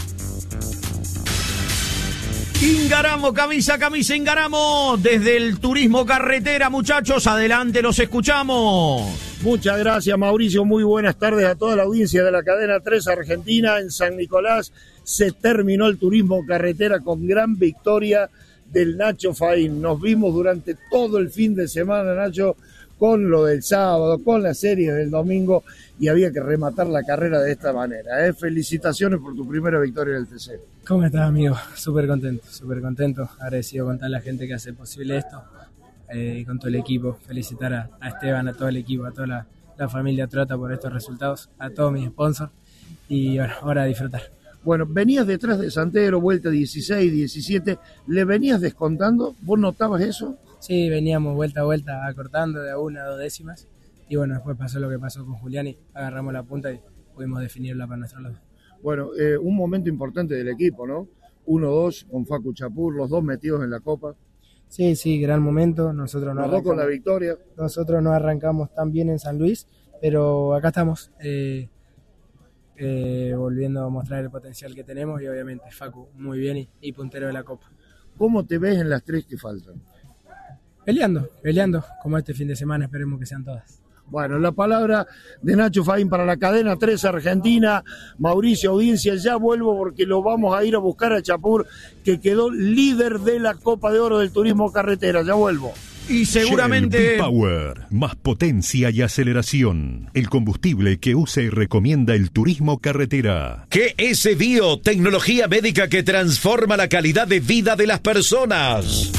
Ingaramo, camisa, Ingaramo. Desde el turismo carretera, muchachos, adelante, los escuchamos. Muchas gracias, Mauricio. Muy buenas tardes a toda la audiencia de la cadena 3 Argentina. En San Nicolás se terminó el turismo carretera con gran victoria del Nacho Faín. Nos vimos durante todo el fin de semana, Nacho, con lo del sábado, con la serie del domingo, y había que rematar la carrera de esta manera. Felicitaciones por tu primera victoria en el TC. ¿Cómo estás, amigo? Súper contento, agradecido con toda la gente que hace posible esto, con todo el equipo. Felicitar a Esteban, a todo el equipo, a toda la familia Trota por estos resultados, a todos mis sponsors, y bueno, ahora a disfrutar. Bueno, venías detrás de Santero, vuelta 16, 17, ¿le venías descontando? ¿Vos notabas eso? Sí, veníamos vuelta a vuelta, acortando de a 1 a 2 décimas, y bueno, después pasó lo que pasó con Julián y agarramos la punta y pudimos definirla para nuestro lado. Bueno, un momento importante del equipo, ¿no? 1-2 con Facu Chapur, los dos metidos en la Copa. Sí, gran momento. Nosotros no con la victoria. Nosotros no arrancamos tan bien en San Luis, pero acá estamos, volviendo a mostrar el potencial que tenemos, y obviamente Facu muy bien y puntero de la Copa. ¿Cómo te ves en las 3 que faltan? Peleando, como este fin de semana, esperemos que sean todas. Bueno, la palabra de Nacho Faín para la cadena 3 Argentina. Mauricio, audiencia, ya vuelvo porque lo vamos a ir a buscar a Chapur, que quedó líder de la Copa de Oro del Turismo Carretera. Ya vuelvo. Y seguramente... Shell B-Power, más potencia y aceleración. El combustible que usa y recomienda el turismo carretera. GS Bio, tecnología médica que transforma la calidad de vida de las personas.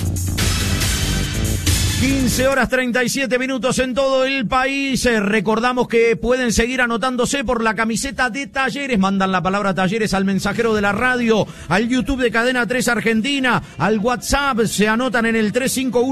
15 horas 37 minutos en todo el país. Recordamos que pueden seguir anotándose por la camiseta de Talleres. Mandan la palabra Talleres al mensajero de la radio, al YouTube de Cadena 3 Argentina, al WhatsApp. Se anotan en el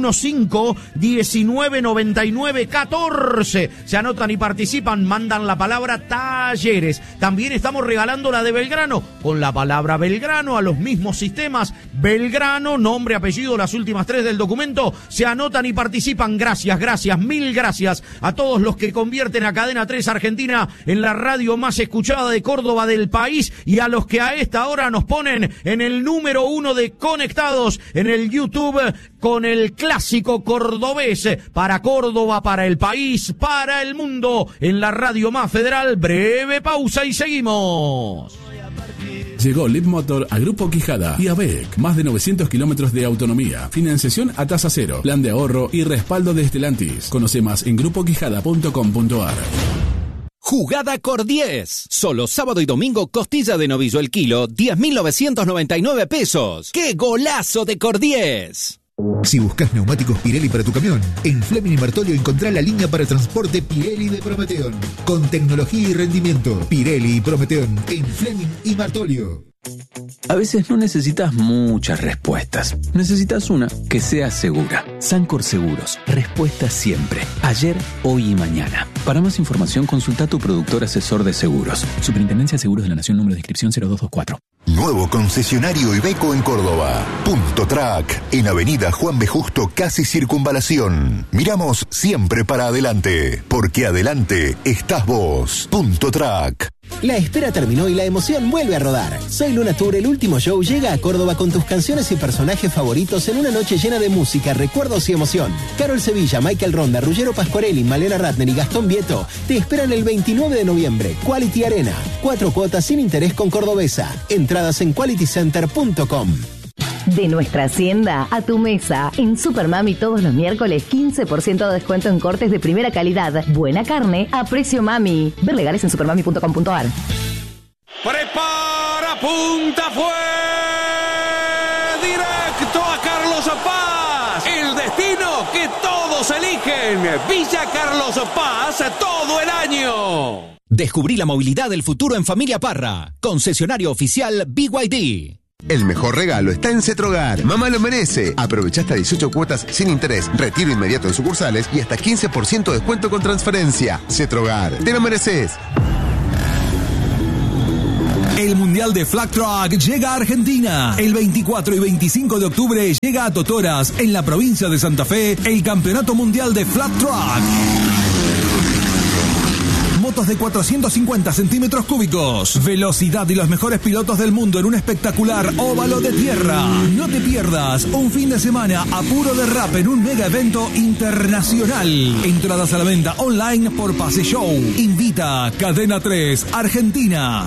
3515-1999-14. Se anotan y participan. Mandan la palabra Talleres. También estamos regalando la de Belgrano con la palabra Belgrano a los mismos sistemas. Belgrano, nombre, apellido, las últimas 3 del documento. Se anotan y participan. Gracias, mil gracias a todos los que convierten a Cadena 3 Argentina en la radio más escuchada de Córdoba del país, y a los que a esta hora nos ponen en el número 1 de conectados en el YouTube con el clásico cordobés para Córdoba, para el país, para el mundo, en la radio más federal. Breve pausa y seguimos. Llegó Leapmotor a Grupo Quijada y ABEC. Más de 900 kilómetros de autonomía, financiación a tasa cero, plan de ahorro y respaldo de Stellantis. Conoce más en grupoquijada.com.ar. Jugada Cor 10. Solo sábado y domingo, costilla de novillo el kilo, 10.999 pesos. ¡Qué golazo de Cor 10! Si buscas neumáticos Pirelli para tu camión, en Fleming y Martolio encontrá la línea para transporte Pirelli de Prometeon. Con tecnología y rendimiento, Pirelli y Prometeon en Fleming y Martolio. A veces no necesitas muchas respuestas. Necesitas una que sea segura. Sancor Seguros. Respuesta siempre. Ayer, hoy y mañana. Para más información, consulta a tu productor asesor de seguros. Superintendencia de Seguros de la Nación, número de inscripción 0224. Nuevo concesionario Iveco en Córdoba. Punto Track. En Avenida Juan B. Justo, casi Circunvalación. Miramos siempre para adelante. Porque adelante estás vos. Punto Track. La espera terminó y la emoción vuelve a rodar. Soy Luna Tour, el último show llega a Córdoba con tus canciones y personajes favoritos en una noche llena de música, recuerdos y emoción. Carol Sevilla, Michael Ronda, Ruggero Pasquarelli, Malena Ratner y Gastón Vieto te esperan el 29 de noviembre. Quality Arena. 4 cuotas sin interés con Cordobesa. Entradas en qualitycenter.com. De nuestra hacienda a tu mesa. En Supermami todos los miércoles 15% de descuento en cortes de primera calidad. Buena carne a precio mami. Ver legales en supermami.com.ar. Prepara, punta, fue directo a Carlos Paz. El destino que todos eligen. Villa Carlos Paz todo el año. Descubrí la movilidad del futuro en Familia Parra. Concesionario oficial BYD. El mejor regalo está en Cetrogar. Mamá lo merece. Aprovecha hasta 18 cuotas sin interés, retiro inmediato en sucursales y hasta 15% de descuento con transferencia. Cetrogar, te lo mereces. El Mundial de Flag Track llega a Argentina. El 24 y 25 de octubre llega a Totoras, en la provincia de Santa Fe, el Campeonato Mundial de Flag Track. Motos de 450 centímetros cúbicos, velocidad y los mejores pilotos del mundo en un espectacular óvalo de tierra. No te pierdas un fin de semana a puro derrape en un mega evento internacional. Entradas a la venta online por Pase Show. Invita Cadena 3 Argentina.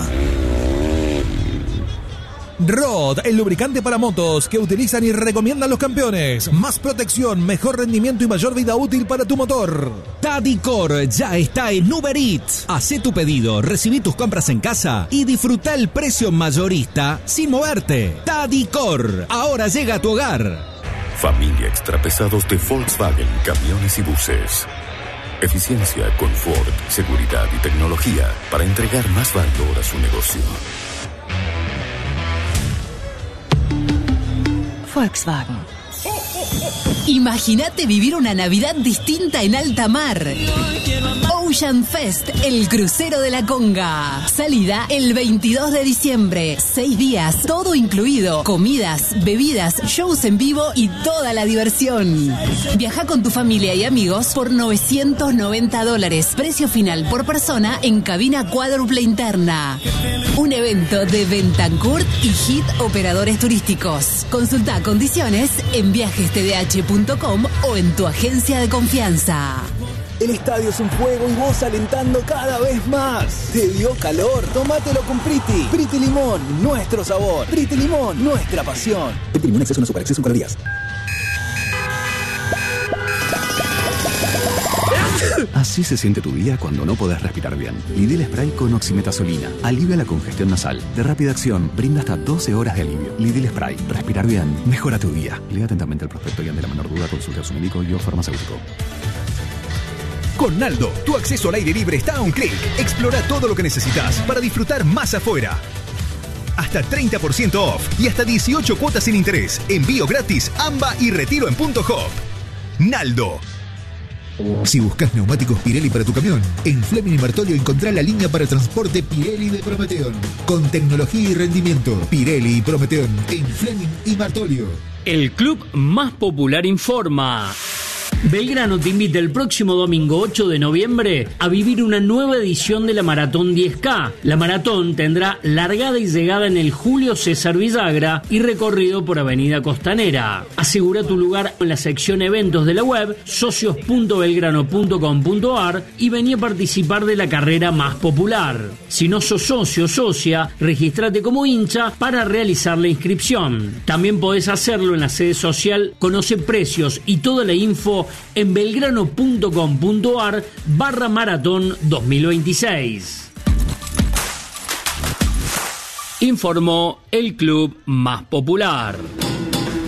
Rod, el lubricante para motos que utilizan y recomiendan los campeones. Más protección, mejor rendimiento y mayor vida útil para tu motor. Tadicor ya está en Uber Eats. Hacé tu pedido, recibí tus compras en casa y disfruta el precio mayorista sin moverte. Tadicor, ahora llega a tu hogar. Familia Extrapesados de Volkswagen Camiones y Buses. Eficiencia, confort, seguridad y tecnología para entregar más valor a su negocio. Volkswagen. Imagínate vivir una Navidad distinta en alta mar. Ocean Fest, el crucero de la Conga. Salida el 22 de diciembre. 6 días, todo incluido. Comidas, bebidas, shows en vivo y toda la diversión. Viaja con tu familia y amigos por $990. Precio final por persona en cabina cuádruple interna. Un evento de Bentancurt y Hit Operadores Turísticos. Consulta condiciones en viajestdh.com o en tu agencia de confianza. El estadio es un juego y vos alentando cada vez más. ¿Te dio calor? Tómatelo con Priti. Priti Limón, nuestro sabor. Priti Limón, nuestra pasión. Priti Limón, exceso no supera, exceso en calorías. Así se siente tu día cuando no podés respirar bien. Lidl Spray con oximetazolina. Alivia la congestión nasal. De rápida acción, brinda hasta 12 horas de alivio. Lidl Spray. Respirar bien. Mejora tu día. Lea atentamente el prospecto y ante la menor duda consulte a su médico y o farmacéutico. Con Naldo, tu acceso al aire libre está a un clic. Explora todo lo que necesitas para disfrutar más afuera. Hasta 30% off y hasta 18 cuotas sin interés. Envío gratis, AMBA y retiro en Punto Hop. Naldo. Si buscas neumáticos Pirelli para tu camión, en Fleming y Martolio encontrá la línea para transporte Pirelli de Prometeon. Con tecnología y rendimiento, Pirelli y Prometeon en Fleming y Martolio. El club más popular informa. Belgrano te invita el próximo domingo 8 de noviembre a vivir una nueva edición de la Maratón 10K. La maratón tendrá largada y llegada en el Julio César Villagra y recorrido por Avenida Costanera. Asegura tu lugar en la sección eventos de la web socios.belgrano.com.ar y vení a participar de la carrera más popular. Si no sos socio o socia, regístrate como hincha para realizar la inscripción. También podés hacerlo en la sede social. Conoce precios y toda la info en belgrano.com.ar/maratón 2026. Informó el club más popular.